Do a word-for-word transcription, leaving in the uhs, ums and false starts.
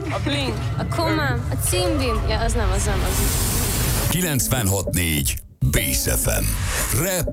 A bling, a komám, a címbim. Ja, az nem, az nem, az. kilencvenhat négy Bész ef em. Rap